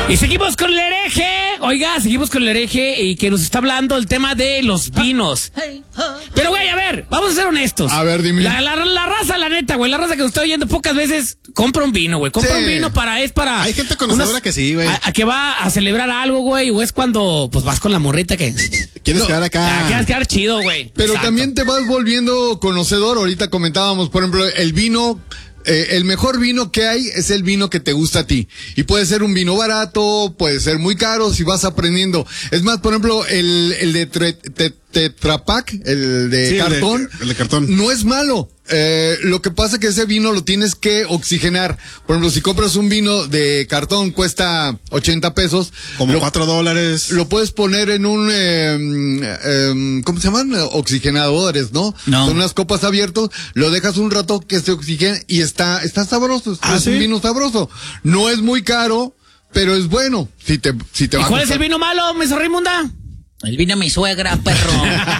Y seguimos con el hereje. Oiga, seguimos con el hereje y que nos está hablando el tema de los vinos. Pero, güey, a ver, vamos a ser honestos. A ver, dime. La raza, la neta, güey, la raza que nos está oyendo pocas veces compra un vino, güey. Compra un vino para... Hay gente conocedora que sí, güey. A que va a celebrar algo, güey, o es cuando, pues, vas con la morrita que... ¿Quieres quedar acá? Quieres quedar chido, güey. Pero Exacto. también te vas volviendo conocedor. Ahorita comentábamos, por ejemplo, el vino. El mejor vino que hay es el vino que te gusta a ti. Y puede ser un vino barato, puede ser muy caro si vas aprendiendo. Es más, por ejemplo, el de Tetra Pak, el de cartón, el de cartón. no es malo. Lo que pasa es que ese vino lo tienes que oxigenar. Por ejemplo, si compras un vino de cartón, cuesta 80 pesos. Como $4. Lo puedes poner en un, ¿cómo se llaman? Oxigenadores, ¿no? No. Con unas copas abiertas, lo dejas un rato que se oxigene y está sabroso. Es un vino sabroso. No es muy caro, pero es bueno. Si te ¿Y va a cuál es gustar. el vino malo, Mesa Raimunda? El vino mi suegra, perro.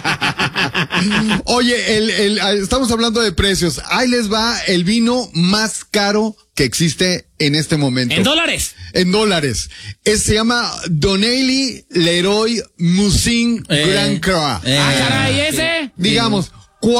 Oye, estamos hablando de precios. Ahí les va el vino más caro que existe en este momento. ¿En dólares? En dólares. Se llama Donnelly Leroy Musin Grand Cru. Caray, ¿ese? Digamos,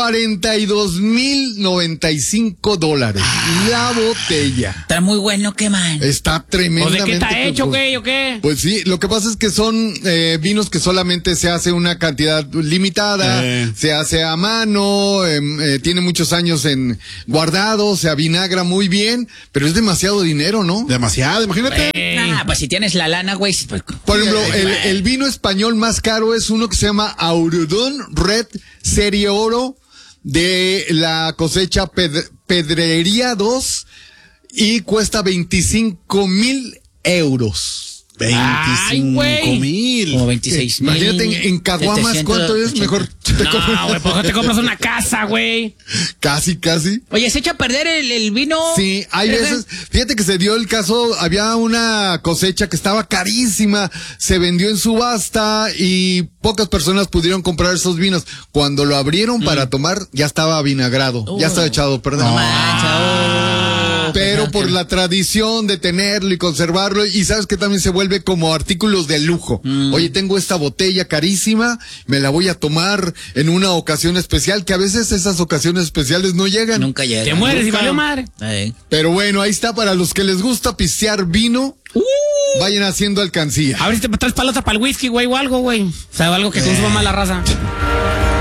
$42,095. La botella. Está muy bueno, qué mal. Está ¿O tremendamente. de qué está hecho, pues, güey, o qué? Pues sí, lo que pasa es que son vinos que solamente se hace una cantidad limitada, se hace a mano, tiene muchos años en guardado, se avinagra muy bien, pero es demasiado dinero, ¿no? Demasiado, imagínate. Pues si tienes la lana, güey. Pues, Por ejemplo, el vino español más caro es uno que se llama Aurudón Red Serie Oro de la cosecha Pedrería 2 y cuesta 25,000 euros. 25,000. como 26,000. Imagínate en Caguamas, ¿cuánto es? Mejor te No, güey, ¿por qué te compras una casa, güey? Casi. Oye, ¿se echa a perder el vino? Sí, hay veces, fíjate que se dio el caso, había una cosecha que estaba carísima, se vendió en subasta y pocas personas pudieron comprar esos vinos. Cuando lo abrieron para tomar, ya estaba vinagrado, ya estaba echado a perder. No mancha, Pero por la tradición de tenerlo y conservarlo, y sabes que también se vuelve como artículos de lujo. Oye, tengo esta botella carísima, me la voy a tomar en una ocasión especial, que a veces esas ocasiones especiales no llegan. Nunca llega. Te mueres y valió madre. Pero bueno, ahí está para los que les gusta pistear vino. Vayan haciendo alcancía. A ver si te traes palota para el whisky, güey, o algo, güey. O sea, algo que consuma más la raza.